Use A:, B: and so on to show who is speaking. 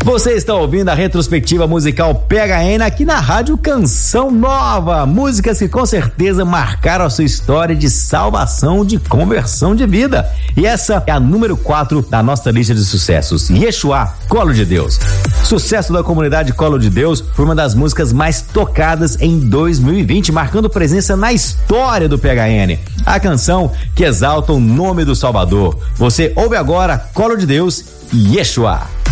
A: Você está ouvindo a retrospectiva musical PHN aqui na Rádio Canção Nova. Músicas que com certeza marcaram a sua história de salvação, de conversão de vida. E essa é a número 4 da nossa lista de sucessos. Yeshua, Colo de Deus. Sucesso da comunidade Colo de Deus foi uma das músicas mais tocadas em 2020, marcando presença na história do PHN. A canção que exalta o nome do Salvador. Você ouve agora Colo de Deus e Yeshua.